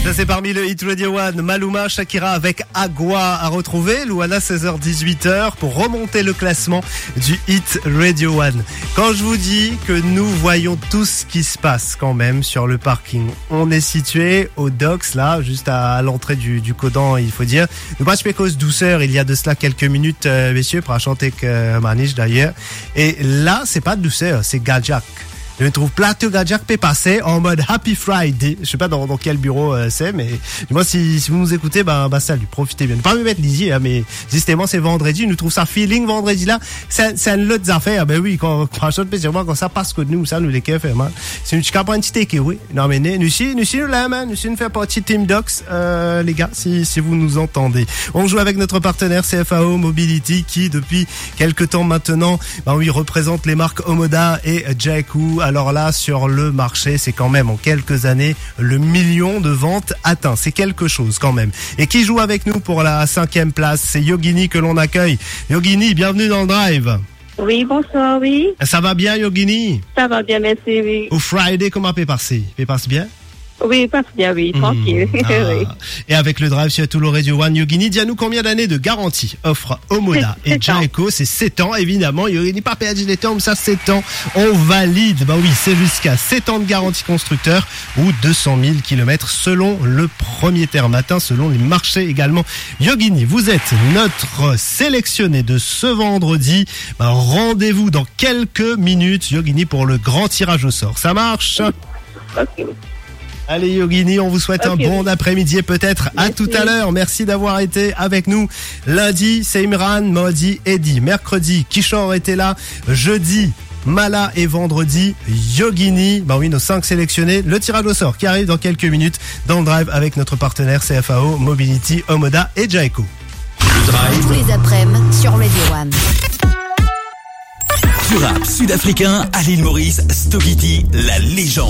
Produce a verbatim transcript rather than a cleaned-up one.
Ça c'est parmi le Hit Radio One. Maluma, Shakira avec Agua à retrouver. Louana, seize heures dix-huit heures pour remonter le classement du Hit Radio One. Quand je vous dis que nous voyons tout ce qui se passe quand même sur le parking, on est situé au Docks là, juste à l'entrée du, du Codan, il faut dire. Nous pas cause douceur, il y a de cela quelques minutes, euh, messieurs, pour chanter que Maniche d'ailleurs. Et là, c'est pas de douceur, c'est Gajak. Je me trouve plateau Gajak peut passer en mode Happy Friday. Je sais pas dans, dans quel bureau euh, c'est, mais moi si, si vous nous écoutez, ben bah salut, profitez bien. Ne pas me mettre lisier, hein, mais justement c'est vendredi. Nous trouve ça feeling vendredi là. C'est c'est une autre affaire. Ben oui, quand quand je te quand ça passe que nous, ça nous les keffe, man. C'est une petite un petit take oui. Non mais nous si nous si nous là, man. Nous si nous fait partie Team Docks, euh, les gars, si si vous nous entendez. On joue avec notre partenaire C F A O Mobility qui depuis quelques temps maintenant, ben oui, représente les marques Omoda et Jaikou. Alors là, sur le marché, c'est quand même en quelques années le million de ventes atteint. C'est quelque chose quand même. Et qui joue avec nous pour la cinquième place? C'est Yogini que l'on accueille. Yogini, bienvenue dans le Drive. Oui, bonsoir, oui. Ça va bien, Yogini? Ça va bien, merci, oui. Au Friday, comment peut passer? Peut passer bien? Oui, passe bien, oui, tranquille. Mmh, ah. Oui. Et avec le Drive sur tout le Radio One, Yogini, dis-nous combien d'années de garantie offre Omoda et Jaikou? C'est sept ans, évidemment. Yogini, pas perdu les temps, mais ça, sept ans. On valide. Bah oui, c'est jusqu'à sept ans de garantie constructeur ou deux cent mille kilomètres selon le premier terme atteint, selon les marchés également. Yogini, vous êtes notre sélectionné de ce vendredi. Bah, rendez-vous dans quelques minutes, Yogini, pour le grand tirage au sort. Ça marche? Ok. Allez Yogini, on vous souhaite okay. un bon après-midi et peut-être à tout à l'heure. Merci d'avoir été avec nous. Lundi, c'est Imran, mardi, Eddy. Mercredi, Kishore était là. Jeudi, Mala et vendredi, Yogini. Bah oui, nos cinq sélectionnés. Le tirage au sort qui arrive dans quelques minutes dans le Drive avec notre partenaire C F A O, Mobility, Omoda et Jaikou. Le Drive. Tous les après-midi sur Radio One. Du rap sud-africain à l'île Maurice, Stokiti, la légende.